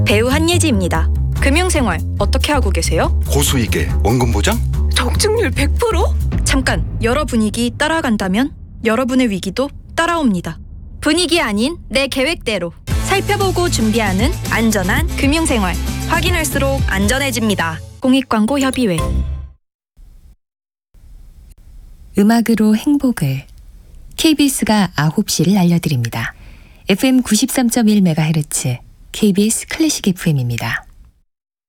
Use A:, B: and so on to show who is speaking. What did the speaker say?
A: 배우 한예지입니다. 금융생활 어떻게 하고 계세요?
B: 고수익에 원금 보장?
A: 적중률 100%? 잠깐, 여러 분위기 따라간다면 여러분의 위기도 따라옵니다. 분위기 아닌 내 계획대로 살펴보고 준비하는 안전한 금융생활. 확인할수록 안전해집니다. 공익광고협의회.
C: 음악으로 행복을. KBS가 9시를 알려드립니다. FM 93.1MHz KBS 클래식 FM입니다.